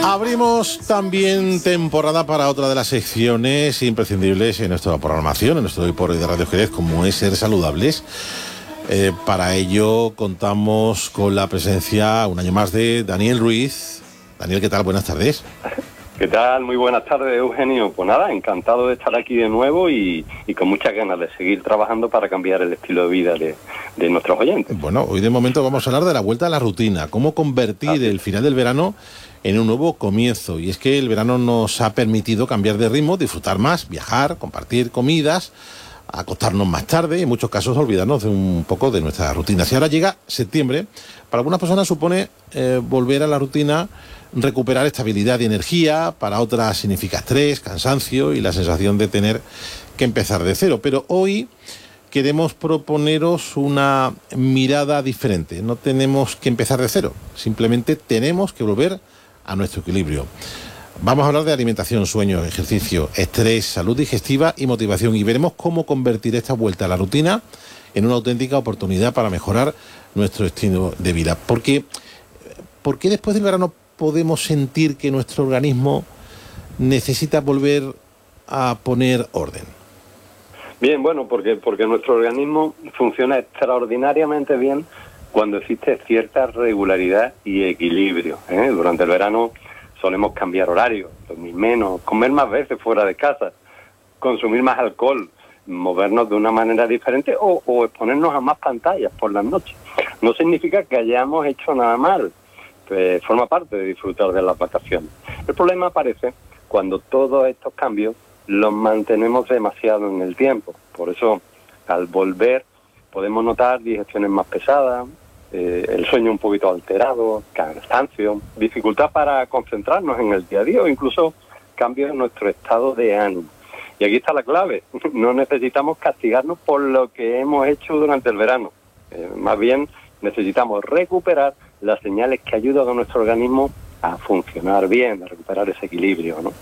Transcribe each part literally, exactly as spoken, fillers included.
Abrimos también temporada para otra de las secciones imprescindibles en nuestra programación, en nuestro Hoy por Hoy de Radio Jerez, como es Ser Saludables. Eh, para ello contamos con la presencia un año más de Daniel Ruiz. Daniel, ¿qué tal? Buenas tardes. ¿Qué tal? Muy buenas tardes, Eugenio. Pues nada, encantado de estar aquí de nuevo y, y con muchas ganas de seguir trabajando para cambiar el estilo de vida de, de nuestros oyentes. Bueno, hoy de momento vamos a hablar de la vuelta a la rutina, cómo convertir Así. el final del verano en un nuevo comienzo. Y es que el verano nos ha permitido cambiar de ritmo, disfrutar más, viajar, compartir comidas, acostarnos más tarde y en muchos casos olvidarnos de un poco de nuestra rutina. Si ahora llega septiembre, para algunas personas supone eh, volver a la rutina, recuperar estabilidad y energía, para otras significa estrés, cansancio y la sensación de tener que empezar de cero. Pero hoy queremos proponeros una mirada diferente. No tenemos que empezar de cero, simplemente tenemos que volver a nuestro equilibrio. Vamos a hablar de alimentación, sueño, ejercicio, estrés, salud digestiva y motivación, y veremos cómo convertir esta vuelta a la rutina en una auténtica oportunidad para mejorar nuestro estilo de vida. Porque, ¿por qué después del verano podemos sentir que nuestro organismo necesita volver a poner orden? Bien, bueno, porque, porque nuestro organismo funciona extraordinariamente bien cuando existe cierta regularidad y equilibrio, ¿eh? Durante el verano solemos cambiar horario, dormir menos, comer más veces fuera de casa, consumir más alcohol, movernos de una manera diferente o, o exponernos a más pantallas por las noches. No significa que hayamos hecho nada mal, pues forma parte de disfrutar de las vacaciones. El problema aparece cuando todos estos cambios los mantenemos demasiado en el tiempo. Por eso, al volver, podemos notar digestiones más pesadas, eh, el sueño un poquito alterado, cansancio, dificultad para concentrarnos en el día a día o incluso cambios en nuestro estado de ánimo. Y aquí está la clave, no necesitamos castigarnos por lo que hemos hecho durante el verano. Eh, más bien necesitamos recuperar las señales que ayudan a nuestro organismo a funcionar bien, a recuperar ese equilibrio, ¿no?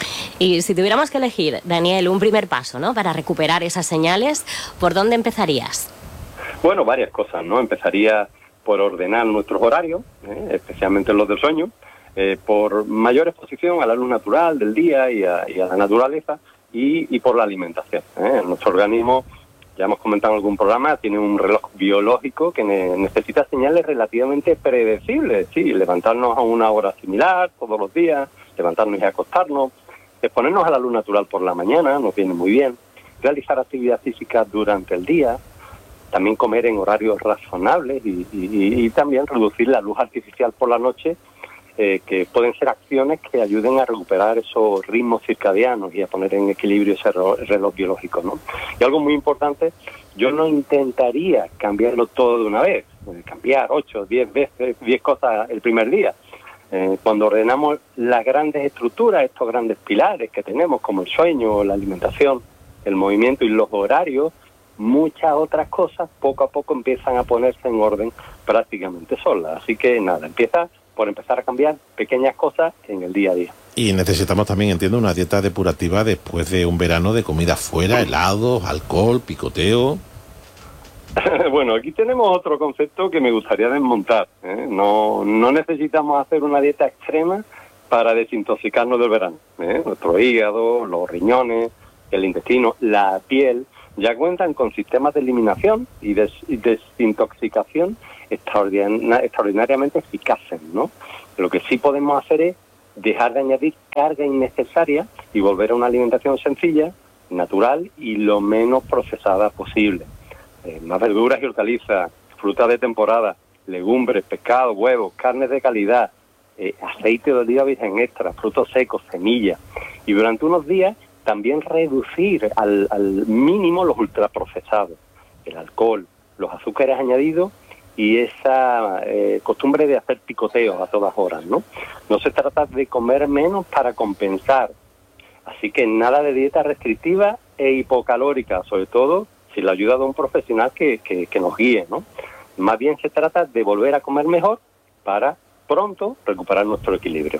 Y si tuviéramos que elegir, Daniel, un primer paso, ¿no?, para recuperar esas señales, ¿por dónde empezarías? Bueno, varias cosas, ¿no? Empezaría por ordenar nuestros horarios, ¿eh? especialmente los del sueño, eh, por mayor exposición a la luz natural del día y a, y a la naturaleza, y, y por la alimentación, ¿eh? Nuestro organismo, ya hemos comentado en algún programa, tiene un reloj biológico que ne- necesita señales relativamente predecibles, sí, levantarnos a una hora similar todos los días, levantarnos y acostarnos, exponernos a la luz natural por la mañana, nos viene muy bien, realizar actividad física durante el día, también comer en horarios razonables y, y, y también reducir la luz artificial por la noche, eh, que pueden ser acciones que ayuden a recuperar esos ritmos circadianos y a poner en equilibrio ese reloj, reloj biológico, ¿no? Y algo muy importante, yo no intentaría cambiarlo todo de una vez, cambiar ocho, diez veces, diez cosas el primer día. Eh, cuando ordenamos las grandes estructuras, estos grandes pilares que tenemos, como el sueño, la alimentación, el movimiento y los horarios, muchas otras cosas poco a poco empiezan a ponerse en orden prácticamente solas. Así que nada, empieza por empezar a cambiar pequeñas cosas en el día a día. Y necesitamos también, entiendo, una dieta depurativa después de un verano de comida fuera, helados, alcohol, picoteo. Bueno, aquí tenemos otro concepto que me gustaría desmontar, ¿eh? No, no necesitamos hacer una dieta extrema para desintoxicarnos del verano, ¿eh? Nuestro hígado, los riñones, el intestino, la piel, ya cuentan con sistemas de eliminación y, des, y desintoxicación extraordin- extraordinariamente eficaces, ¿no? Lo que sí podemos hacer es dejar de añadir carga innecesaria y volver a una alimentación sencilla, natural y lo menos procesada posible. Eh, más verduras y hortalizas, frutas de temporada, legumbres, pescado, huevos, carnes de calidad, eh, aceite de oliva virgen extra, frutos secos, semillas. Y durante unos días también reducir al, al mínimo los ultraprocesados, el alcohol, los azúcares añadidos y esa eh, costumbre de hacer picoteos a todas horas, ¿no? No se trata de comer menos para compensar. Así que nada de dieta restrictiva e hipocalórica, sobre todo sin la ayuda de un profesional que, que, que nos guíe, ¿no? Más bien se trata de volver a comer mejor para pronto recuperar nuestro equilibrio.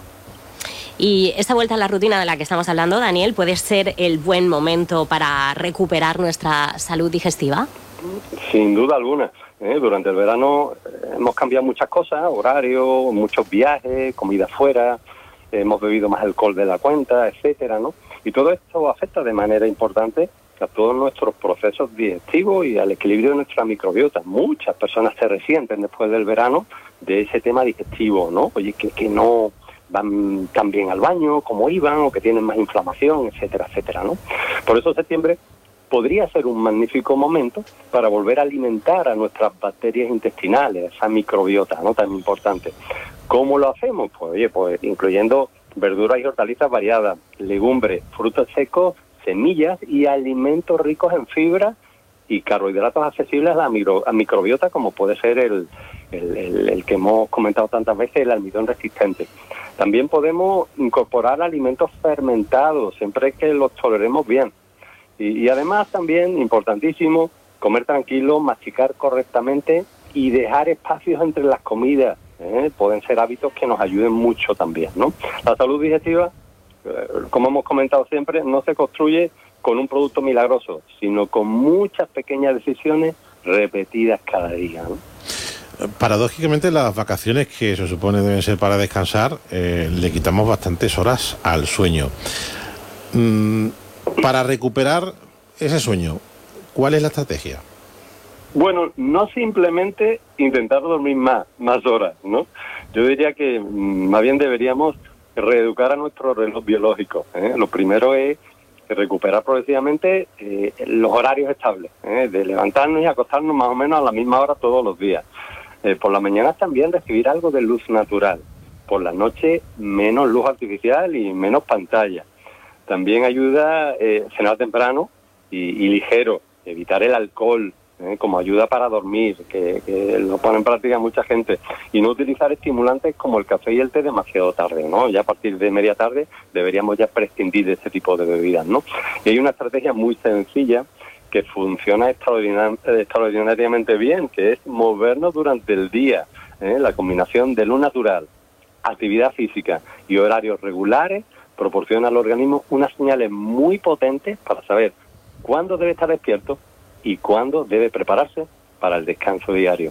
Y esta vuelta a la rutina de la que estamos hablando, Daniel, ¿puede ser el buen momento para recuperar nuestra salud digestiva? Sin duda alguna, ¿eh? Durante el verano hemos cambiado muchas cosas, horario, muchos viajes, comida fuera, hemos bebido más alcohol de la cuenta, etcétera, ¿no? Y todo esto afecta de manera importante a todos nuestros procesos digestivos y al equilibrio de nuestra microbiota. Muchas personas se resienten después del verano de ese tema digestivo, ¿no? Oye, que, que no van tan bien al baño como iban, o que tienen más inflamación, etcétera, etcétera, ¿no? Por eso septiembre podría ser un magnífico momento para volver a alimentar a nuestras bacterias intestinales, esa microbiota, ¿no?, tan importante. ¿Cómo lo hacemos? Pues oye, pues incluyendo verduras y hortalizas variadas, legumbres, frutos secos, semillas y alimentos ricos en fibra y carbohidratos accesibles a la micro, a microbiota, como puede ser el, el, el, el que hemos comentado tantas veces, el almidón resistente. También podemos incorporar alimentos fermentados, siempre que los toleremos bien. Y, y además también, importantísimo, comer tranquilo, masticar correctamente y dejar espacios entre las comidas. ¿eh? Pueden ser hábitos que nos ayuden mucho también, ¿no? La salud digestiva, eh, como hemos comentado siempre, no se construye con un producto milagroso, sino con muchas pequeñas decisiones repetidas cada día, ¿no? Paradójicamente, las vacaciones, que se supone deben ser para descansar, eh, le quitamos bastantes horas al sueño. Mm, para recuperar ese sueño, ¿cuál es la estrategia? Bueno, no simplemente intentar dormir más, más horas, ¿no? Yo diría que mm, más bien deberíamos reeducar a nuestro reloj biológico, ¿eh? Lo primero es recuperar progresivamente eh, los horarios estables, ¿eh? de levantarnos y acostarnos más o menos a la misma hora todos los días. Eh, por las mañanas también recibir algo de luz natural. Por la noche menos luz artificial y menos pantalla. También ayuda eh, cenar temprano y, y ligero, evitar el alcohol eh, como ayuda para dormir, que, que lo pone en práctica mucha gente, y no utilizar estimulantes como el café y el té demasiado tarde, ¿no? Ya a partir de media tarde deberíamos ya prescindir de este tipo de bebidas, ¿no? Y hay una estrategia muy sencilla que funciona extraordinar, extraordinariamente bien, que es movernos durante el día, ¿eh? La combinación de luz natural, actividad física y horarios regulares proporciona al organismo unas señales muy potentes para saber cuándo debe estar despierto y cuándo debe prepararse para el descanso diario.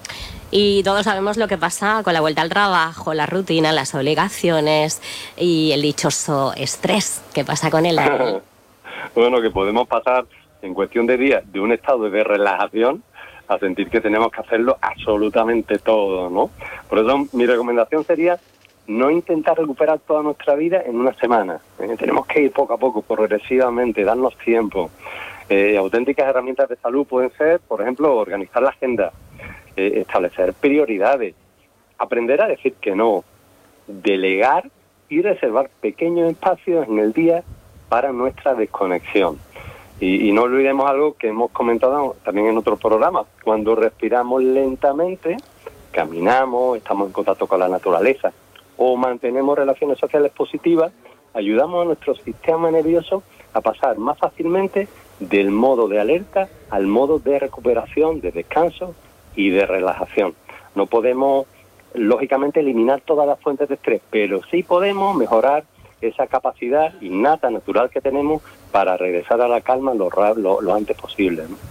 Y todos sabemos lo que pasa con la vuelta al trabajo, la rutina, las obligaciones y el dichoso estrés. ¿Qué pasa con él? Bueno, que podemos pasar en cuestión de días de un estado de relajación a sentir que tenemos que hacerlo absolutamente todo, ¿no? Por eso mi recomendación sería no intentar recuperar toda nuestra vida en una semana. ¿eh? Tenemos que ir poco a poco, progresivamente, darnos tiempo. Eh, auténticas herramientas de salud pueden ser, por ejemplo, organizar la agenda, eh, establecer prioridades, aprender a decir que no, delegar y reservar pequeños espacios en el día para nuestra desconexión. Y, y no olvidemos algo que hemos comentado también en otros programas. Cuando respiramos lentamente, caminamos, estamos en contacto con la naturaleza o mantenemos relaciones sociales positivas, ayudamos a nuestro sistema nervioso a pasar más fácilmente del modo de alerta al modo de recuperación, de descanso y de relajación. No podemos, lógicamente, eliminar todas las fuentes de estrés, pero sí podemos mejorar esa capacidad innata, natural que tenemos para regresar a la calma lo, lo, lo antes posible, ¿no?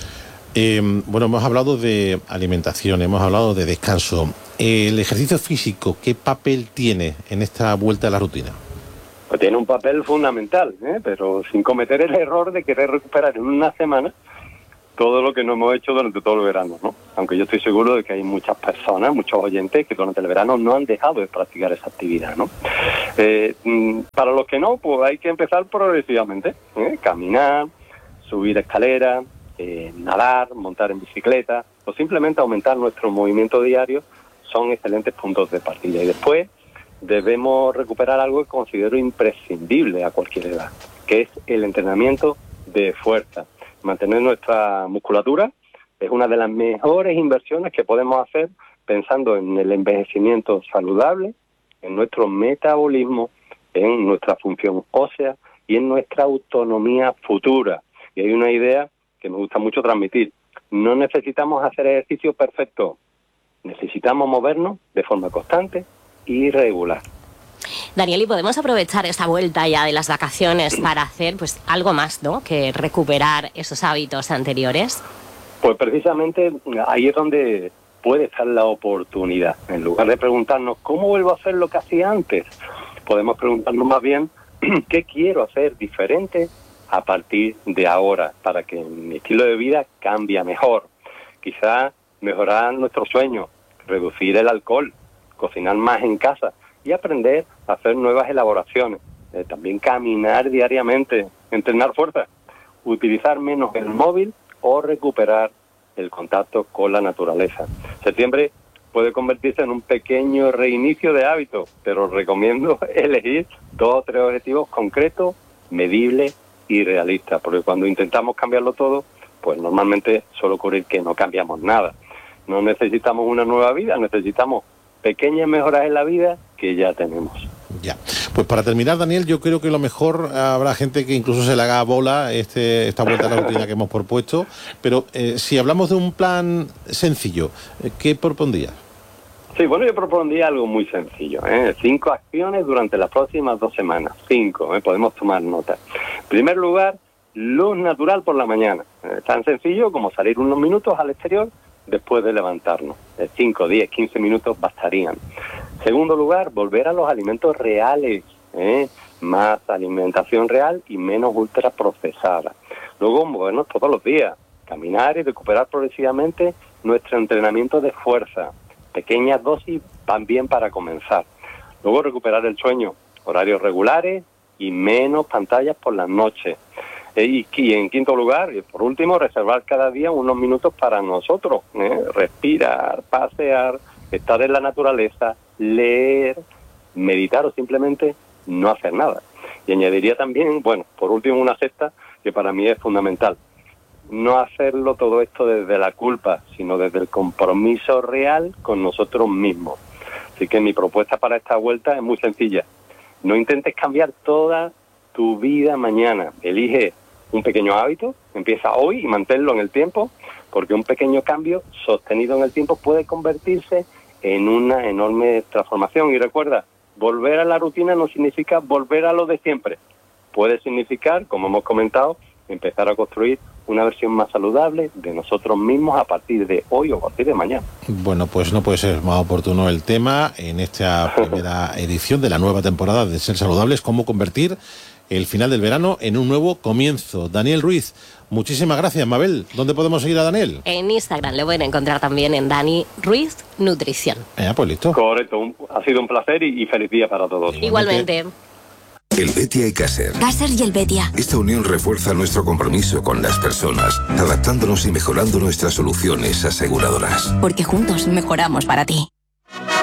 Eh, bueno, hemos hablado de alimentación, hemos hablado de descanso. ¿El ejercicio físico qué papel tiene en esta vuelta a la rutina? Pues tiene un papel fundamental, ¿eh? pero sin cometer el error de querer recuperar en una semana todo lo que no hemos hecho durante todo el verano, ¿no? Aunque yo estoy seguro de que hay muchas personas, muchos oyentes que durante el verano no han dejado de practicar esa actividad, ¿no? Eh, para los que no, pues hay que empezar progresivamente, ¿eh? Caminar, subir escaleras, eh, nadar, montar en bicicleta o simplemente aumentar nuestro movimiento diario son excelentes puntos de partida. Y después debemos recuperar algo que considero imprescindible a cualquier edad, que es el entrenamiento de fuerza. Mantener nuestra musculatura es una de las mejores inversiones que podemos hacer pensando en el envejecimiento saludable, en nuestro metabolismo, en nuestra función ósea y en nuestra autonomía futura. Y hay una idea que me gusta mucho transmitir. No necesitamos hacer ejercicio perfecto, necesitamos movernos de forma constante y regular. Daniel, ¿y podemos aprovechar esta vuelta ya de las vacaciones para hacer pues algo más, ¿no?, que recuperar esos hábitos anteriores? Pues precisamente ahí es donde puede estar la oportunidad. En lugar de preguntarnos ¿cómo vuelvo a hacer lo que hacía antes?, podemos preguntarnos más bien qué quiero hacer diferente a partir de ahora para que mi estilo de vida cambie mejor. Quizá mejorar nuestro sueño, reducir el alcohol, cocinar más en casa y aprender a hacer nuevas elaboraciones. Eh, también caminar diariamente, entrenar fuerza, utilizar menos el móvil o recuperar el contacto con la naturaleza. Septiembre puede convertirse en un pequeño reinicio de hábitos, pero recomiendo elegir dos o tres objetivos concretos, medibles y realistas, porque cuando intentamos cambiarlo todo, pues normalmente suele ocurrir que no cambiamos nada. No necesitamos una nueva vida, necesitamos pequeñas mejoras en la vida que ya tenemos. Ya. Pues para terminar, Daniel, yo creo que lo mejor, habrá gente que incluso se le haga bola este, esta vuelta a la rutina que hemos propuesto, pero eh, si hablamos de un plan sencillo, ¿qué propondrías? Sí, bueno, yo propondría algo muy sencillo, ¿eh? Cinco acciones durante las próximas dos semanas. Cinco, ¿eh? Podemos tomar nota. En primer lugar, luz natural por la mañana. ¿Eh? Tan sencillo como salir unos minutos al exterior después de levantarnos. cinco, diez, quince minutos bastarían. Segundo lugar, volver a los alimentos reales, ¿eh? Más alimentación real y menos ultraprocesada. Luego, movernos todos los días, caminar y recuperar progresivamente nuestro entrenamiento de fuerza. Pequeñas dosis van bien para comenzar. Luego, recuperar el sueño, horarios regulares y menos pantallas por las noches. Y, y en quinto lugar, y por último, reservar cada día unos minutos para nosotros, ¿eh? Respirar, pasear, estar en la naturaleza, leer, meditar o simplemente no hacer nada. Y añadiría también, bueno, por último, una sexta que para mí es fundamental. No hacerlo todo esto desde la culpa, sino desde el compromiso real con nosotros mismos. Así que mi propuesta para esta vuelta es muy sencilla. No intentes cambiar toda tu vida mañana. Elige un pequeño hábito, empieza hoy y manténlo en el tiempo, porque un pequeño cambio sostenido en el tiempo puede convertirse en una enorme transformación. Y recuerda, volver a la rutina no significa volver a lo de siempre. Puede significar, como hemos comentado, empezar a construir una versión más saludable de nosotros mismos a partir de hoy o a partir de mañana. Bueno, pues no puede ser más oportuno el tema en esta primera edición de la nueva temporada de Ser Saludables, cómo convertir el final del verano en un nuevo comienzo. Daniel Ruiz, muchísimas gracias. Mabel, ¿dónde podemos seguir a Daniel? En Instagram le pueden encontrar también en Dani Ruiz Nutrición. Eh, pues listo. Correcto, un, ha sido un placer y, y feliz día para todos. Igualmente. Igualmente. Helvetia y Caser. Caser y Helvetia. Esta unión refuerza nuestro compromiso con las personas, adaptándonos y mejorando nuestras soluciones aseguradoras. Porque juntos mejoramos para ti.